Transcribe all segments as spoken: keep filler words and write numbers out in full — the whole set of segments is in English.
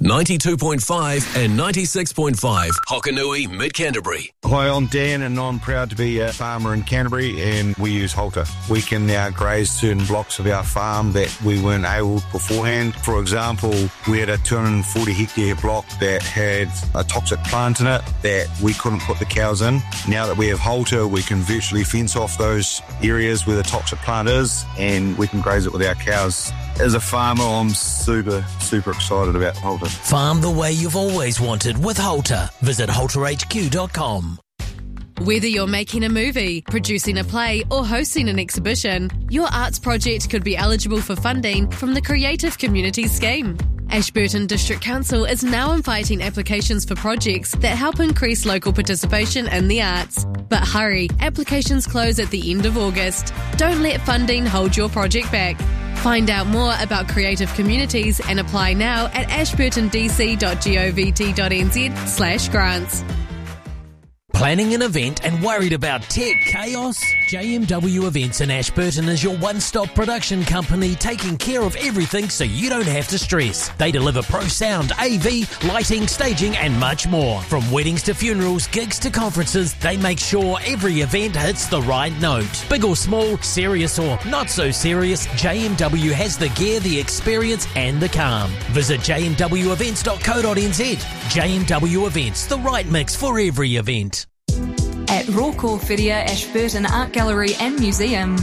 ninety-two point five and ninety-six point five Hokanui, Mid-Canterbury. Hi, I'm Dan and I'm proud to be a farmer in Canterbury, and we use Halter. We can now graze certain blocks of our farm that we weren't able beforehand. For example, we had a two hundred forty hectare block that had a toxic plant in it that we couldn't put the cows in. Now that we have Halter, we can virtually fence off those areas where the toxic plant is, and we can graze it with our cows. As a farmer, I'm super, super excited about Halter. Farm the way you've always wanted with Halter. Visit halter h q dot com. Whether you're making a movie, producing a play, or hosting an exhibition, your arts project could be eligible for funding from the Creative Communities Scheme. Ashburton District Council is now inviting applications for projects that help increase local participation in the arts. But hurry, applications close at the end of August. Don't let funding hold your project back. Find out more about Creative Communities and apply now at ashburton d c dot govt dot n z slash grants. Planning an event and worried about tech chaos? J M W Events in Ashburton is your one-stop production company taking care of everything so you don't have to stress. They deliver pro sound, A V, lighting, staging and much more. From weddings to funerals, gigs to conferences, they make sure every event hits the right note. Big or small, serious or not so serious, J M W has the gear, the experience and the calm. Visit j m w events dot co dot n z. J M W Events, the right mix for every event. At Roko Whiria Ashburton Art Gallery and Museum.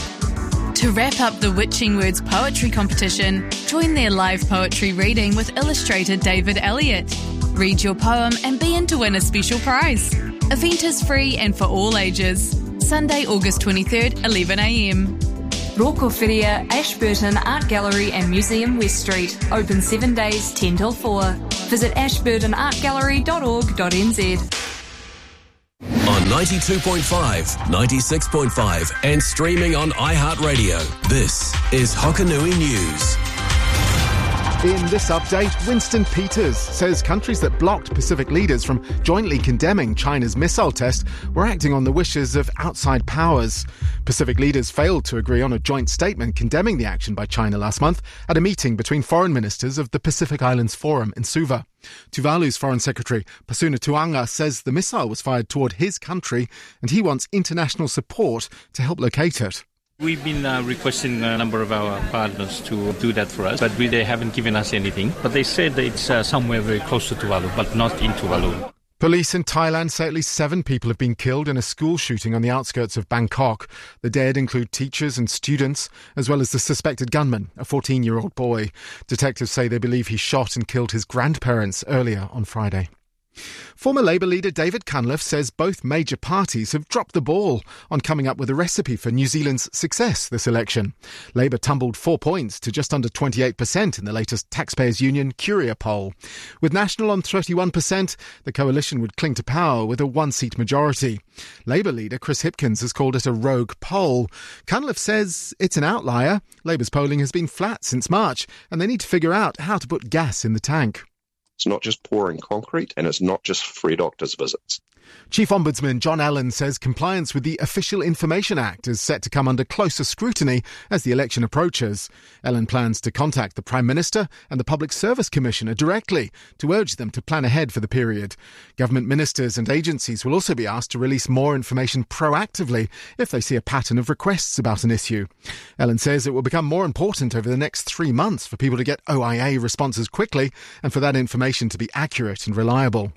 To wrap up the Witching Words poetry competition, join their live poetry reading with illustrator David Elliott. Read your poem and be in to win a special prize. Event is free and for all ages. Sunday, August twenty-third, eleven a m. Roko Whiria Ashburton Art Gallery and Museum West Street. Open seven days, ten till four. Visit ashburton art gallery dot org dot n z. On ninety-two point five, ninety-six point five and streaming on iHeartRadio. This is Hokanui News. In this update, Winston Peters says countries that blocked Pacific leaders from jointly condemning China's missile test were acting on the wishes of outside powers. Pacific leaders failed to agree on a joint statement condemning the action by China last month at a meeting between foreign ministers of the Pacific Islands Forum in Suva. Tuvalu's Foreign Secretary Pasuna Tuanga says the missile was fired toward his country and he wants international support to help locate it. We've been uh, requesting a number of our partners to do that for us, but we, they haven't given us anything. But they said that it's uh, somewhere very close to Tuvalu, but not in Tuvalu. Police in Thailand say at least seven people have been killed in a school shooting on the outskirts of Bangkok. The dead include teachers and students, as well as the suspected gunman, a fourteen-year-old boy. Detectives say they believe he shot and killed his grandparents earlier on Friday. Former Labour leader David Cunliffe says both major parties have dropped the ball on coming up with a recipe for New Zealand's success this election. Labour tumbled four points to just under twenty-eight percent in the latest Taxpayers Union Curia poll. With National on thirty-one percent, the coalition would cling to power with a one-seat majority. Labour leader Chris Hipkins has called it a rogue poll. Cunliffe says it's an outlier. Labour's polling has been flat since March, and they need to figure out how to put gas in the tank. It's not just pouring concrete, and it's not just free doctors' visits. Chief Ombudsman John Allen says compliance with the Official Information Act is set to come under closer scrutiny as the election approaches. Allen plans to contact the Prime Minister and the Public Service Commissioner directly to urge them to plan ahead for the period. Government ministers and agencies will also be asked to release more information proactively if they see a pattern of requests about an issue. Allen says it will become more important over the next three months for people to get O I A responses quickly and for that information to be accurate and reliable.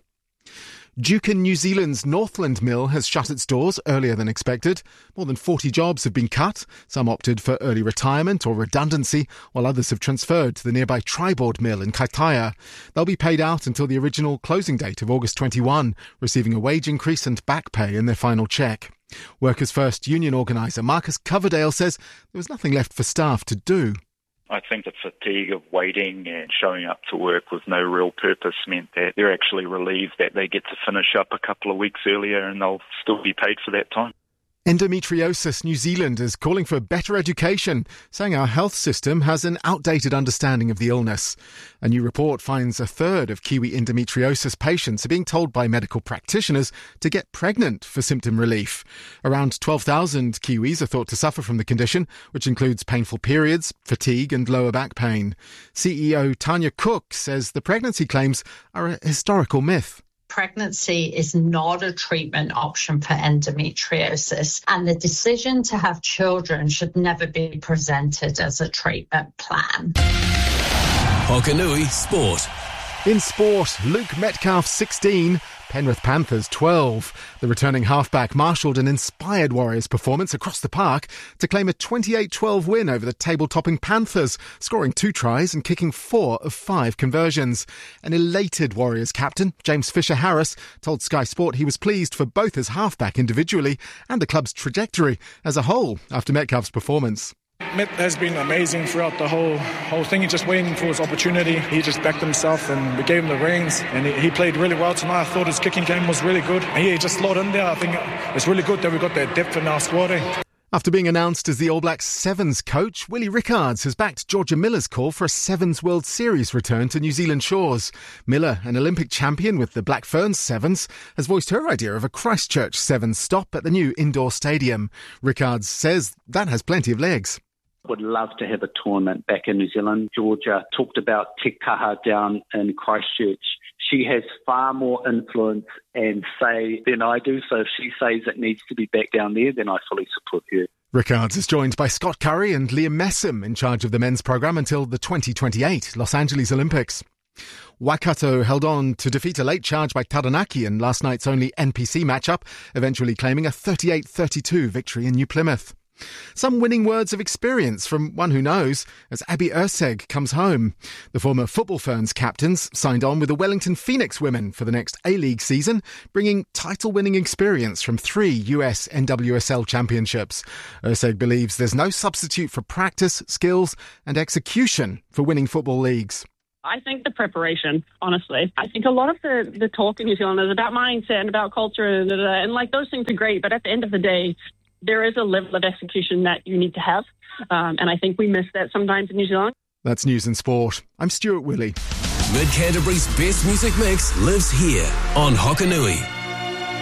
Duke in New Zealand's Northland Mill has shut its doors earlier than expected. More than forty jobs have been cut. Some opted for early retirement or redundancy, while others have transferred to the nearby Triboard Mill in Kaitaia. They'll be paid out until the original closing date of August twenty-first, receiving a wage increase and back pay in their final cheque. Workers' First union organiser Marcus Coverdale says there was nothing left for staff to do. I think the fatigue of waiting and showing up to work with no real purpose meant that they're actually relieved that they get to finish up a couple of weeks earlier and they'll still be paid for that time. Endometriosis New Zealand is calling for better education, saying our health system has an outdated understanding of the illness. A new report finds a third of Kiwi endometriosis patients are being told by medical practitioners to get pregnant for symptom relief. Around twelve thousand Kiwis are thought to suffer from the condition, which includes painful periods, fatigue and lower back pain. C E O Tanya Cook says the pregnancy claims are a historical myth. Pregnancy is not a treatment option for endometriosis, and the decision to have children should never be presented as a treatment plan. Hokanui Sport. In sport, Luke Metcalf sixteen, Penrith Panthers twelve. The returning halfback marshalled an inspired Warriors performance across the park to claim a twenty-eight twelve win over the table-topping Panthers, scoring two tries and kicking four of five conversions. An elated Warriors captain, James Fisher-Harris, told Sky Sport he was pleased for both his halfback individually and the club's trajectory as a whole after Metcalf's performance. Met has been amazing throughout the whole whole thing. He's just waiting for his opportunity. He just backed himself and we gave him the reins, and he, he played really well tonight. I thought his kicking game was really good. And he just slotted in there. I think it's really good that we've got that depth in our squad. Eh? After being announced as the All Blacks Sevens coach, Willie Rickards has backed Georgia Miller's call for a Sevens World Series return to New Zealand shores. Miller, an Olympic champion with the Black Ferns Sevens, has voiced her idea of a Christchurch Sevens stop at the new indoor stadium. Rickards says that has plenty of legs. Would love to have a tournament back in New Zealand. Georgia talked about Te Kaha down in Christchurch. She has far more influence and say than I do, so if she says it needs to be back down there, then I fully support her. Rickards is joined by Scott Curry and Liam Messam in charge of the men's programme until the twenty twenty-eight Los Angeles Olympics. Waikato held on to defeat a late charge by Taranaki in last night's only N P C matchup, eventually claiming a thirty-eight thirty-two victory in New Plymouth. Some winning words of experience from one who knows as Abby Erceg comes home. The former Football Ferns captains signed on with the Wellington Phoenix women for the next A-League season, bringing title-winning experience from three U S N W S L championships. Erceg believes there's no substitute for practice, skills and execution for winning football leagues. I think the preparation, honestly. I think a lot of the, the talk in New Zealand is about mindset and about culture and, and like those things are great, but at the end of the day, there is a level of execution that you need to have, um, and I think we miss that sometimes in New Zealand. That's News and Sport. I'm Stuart Willey. Mid Canterbury's best music mix lives here on Hokanui.